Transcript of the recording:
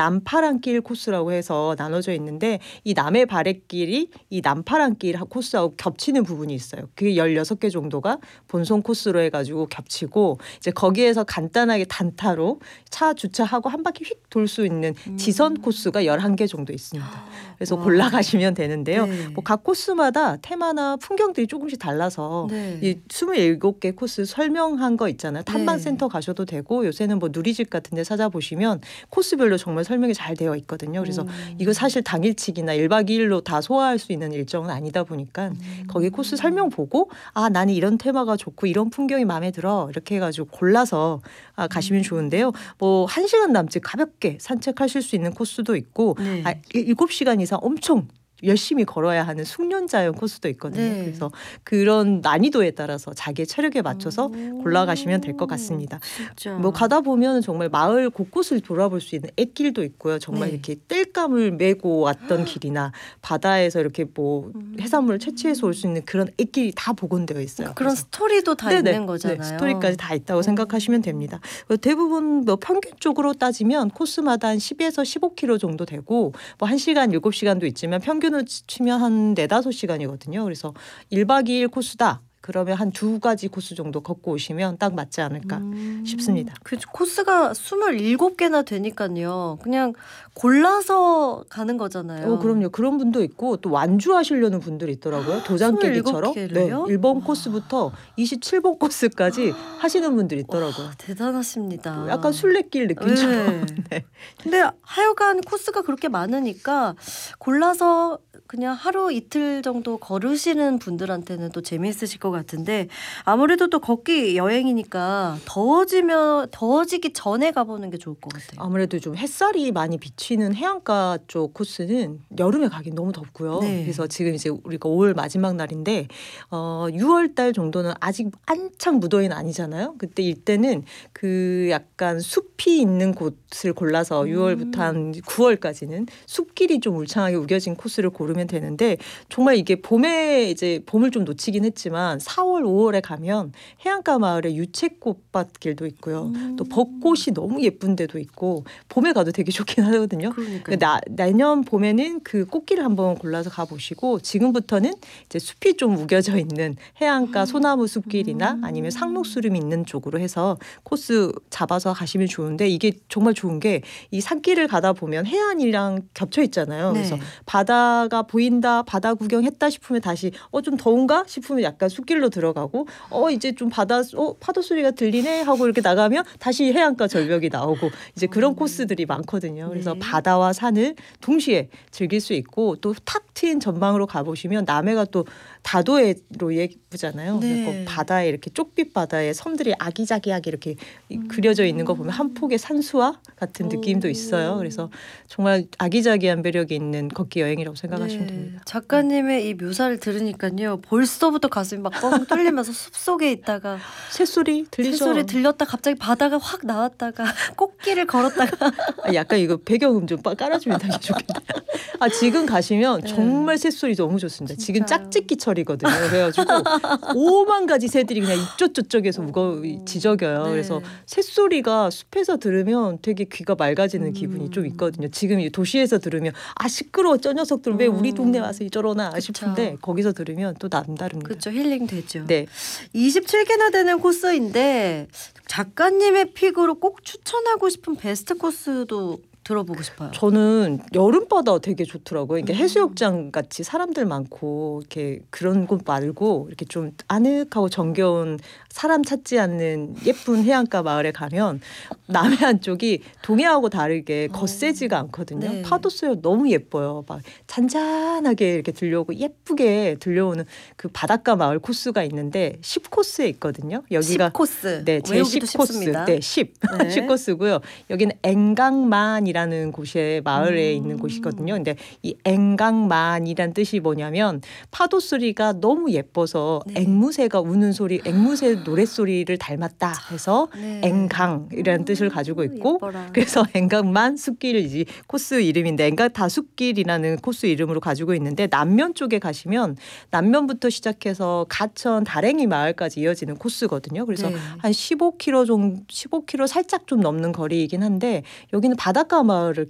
남파랑길 코스라고 해서 나눠져 있는데 이 남해 바랫길이 이 남파랑길 코스하고 겹치는 부분이 있어요. 그게 16개 정도가 본선 코스로 해가지고 겹치고 이제 거기에서 간단하게 단타로 차 주차하고 한 바퀴 휙 돌 수 있는 지선 코스가 11개 정도 있습니다. 그래서 골라가시면 되는데요. 네. 뭐 각 코스마다 테마나 풍경들이 조금씩 달라서 네. 이 27개 코스 설명한 거 있잖아요. 탐방센터 가셔도 되고 요새는 뭐 누리집 같은 데 찾아보시면 코스별로 정말 설명이 잘 되어 있거든요. 그래서 이거 사실 당일치기나 1박 2일로 다 소화할 수 있는 일정은 아니다 보니까 거기 코스 설명 보고 아 나는 이런 테마가 좋고 이런 풍경이 마음에 들어 이렇게 해가지고 골라서 가시면 좋은데요. 뭐 1시간 남짓 가볍게 산책하실 수 있는 코스도 있고 네. 7시간 이상 엄청 열심히 걸어야 하는 숙련자용 코스도 있거든요. 네. 그래서 그런 난이도에 따라서 자기의 체력에 맞춰서 골라가시면 될 것 같습니다. 진짜. 뭐 가다 보면 정말 마을 곳곳을 돌아볼 수 있는 갯길도 있고요. 정말 네. 이렇게 땔감을 메고 왔던 길이나 바다에서 이렇게 뭐 해산물을 채취해서 올 수 있는 그런 갯길이 다 복원되어 있어요. 그런 그래서 스토리도 다 네네. 있는 거잖아요. 네, 스토리까지 다 있다고 생각하시면 됩니다. 대부분 뭐 평균적으로 따지면 코스마다 한 10에서 15km 정도 되고 뭐 1시간, 7시간도 있지만 평균을 치면 한 4-5시간이거든요. 그래서 1박 2일 코스다. 그러면 한 2가지 코스 정도 걷고 오시면 딱 맞지 않을까 싶습니다. 그 코스가 27개나 되니까요. 그냥 골라서 가는 거잖아요. 그럼요. 그런 분도 있고 또 완주하시려는 분들이 있더라고요. 도장 깨기처럼. 27 네, 개를요? 1번 코스부터 27번 코스까지 하시는 분들이 있더라고요. 대단하십니다. 약간 순례길 느낌처럼. 네. 네. 근데 하여간 코스가 그렇게 많으니까 골라서 그냥 하루 이틀 정도 걸으시는 분들한테는 또 재미있으실 것 같은데 아무래도 또 걷기 여행이니까 더워지기 전에 가보는 게 좋을 것 같아요. 아무래도 좀 햇살이 많이 비치는 해안가 쪽 코스는 여름에 가기 너무 덥고요. 네. 그래서 지금 이제 우리가 5월 마지막 날인데 6월 달 정도는 아직 한창 무더위는 아니잖아요. 그때 이때는 그 약간 숲이 있는 곳을 골라서 6월부터 한 9월까지는 숲길이 좀 울창하게 우겨진 코스를 고르면 되는데 정말 이게 봄에 이제 봄을 좀 놓치긴 했지만 4월, 5월에 가면 해안가 마을에 유채꽃밭길도 있고요. 또 벚꽃이 너무 예쁜 데도 있고 봄에 가도 되게 좋긴 하거든요. 그러니까요. 내년 봄에는 그 꽃길을 한번 골라서 가보시고 지금부터는 이제 숲이 좀 우겨져 있는 해안가 소나무 숲길이나 아니면 상록수림 있는 쪽으로 해서 코스 잡아서 가시면 좋은데 이게 정말 좋은 게 이 산길을 가다 보면 해안이랑 겹쳐 있잖아요. 네. 그래서 바다가 보인다, 바다 구경했다 싶으면 다시 좀 더운가 싶으면 약간 숲길로 들어가고 이제 좀 파도 소리가 들리네 하고 이렇게 나가면 다시 해안가 절벽이 나오고 이제 그런 코스들이 많거든요. 그래서 네. 바다와 산을 동시에 즐길 수 있고 또 탁 트인 전망으로 가보시면 남해가 또 다도해로 예쁘잖아요. 네. 그래서 바다에 이렇게 쪽빛 바다에 섬들이 아기자기하게 이렇게 그려져 있는 거 보면 한 폭의 산수화 같은 느낌도 있어요. 그래서 정말 아기자기한 매력이 있는 걷기 여행이라고 생각하시면 됩니다. 작가님의 이 묘사를 들으니까요. 벌써부터 가슴이 막 뻥 뚫리면서 숲속에 있다가 새소리 들리죠? 새소리 들렸다 갑자기 바다가 확 나왔다가 꽃길을 걸었다가 약간 이거 배경음 좀 깔아주면 되게 좋겠다. 지금 가시면 정말 새소리 너무 좋습니다. 지금 짝짓기철이거든요. 그래가지고 5만 가지 새들이 그냥 이쪽 저쪽에서 지저겨요. 네. 그래서 새소리가 숲에서 들으면 되게 귀가 맑아지는 기분이 좀 있거든요. 지금 이 도시에서 들으면 시끄러워 저 녀석들 왜 우리 동네 와서 이러나 싶은데 거기서 들으면 또 남다릅니다. 그렇죠. 힐링 되죠. 네. 27개나 되는 코스인데 작가님의 픽으로 꼭 추천하고 싶은 베스트 코스도 들어보고 싶어요. 저는 여름바다 되게 좋더라고요. 이게 해수욕장 같이 사람들 많고 이렇게 그런 곳 말고 이렇게 좀 아늑하고 정겨운 사람 찾지 않는 예쁜 해안가 마을에 가면 남해안 쪽이 동해하고 다르게 거세지가 않거든요. 네. 파도 소리 너무 예뻐요. 막 잔잔하게 이렇게 들려오고 예쁘게 들려오는 그 바닷가 마을 코스가 있는데 10코스에 있거든요. 여기가 10코스. 네, 제 외우기도 10코스. 쉽습니다. 네, 10. 네. 10코스고요. 여기는 앵강만이라는 곳에 마을에 있는 곳이거든요. 근데 이 앵강만이란 뜻이 뭐냐면 파도 소리가 너무 예뻐서 네. 앵무새가 우는 소리, 앵무새 노랫소리를 닮았다 해서 네. 앵강이라는 뜻을 가지고 있고 예뻐라. 그래서 앵강만 숲길이지 코스 이름인데 앵강다 숲길이라는 코스 이름으로 가지고 있는데 남면 쪽에 가시면 남면부터 시작해서 가천 다랭이 마을까지 이어지는 코스거든요. 그래서 네. 한 15km 정도 15km 살짝 좀 넘는 거리이긴 한데 여기는 바닷가 마을을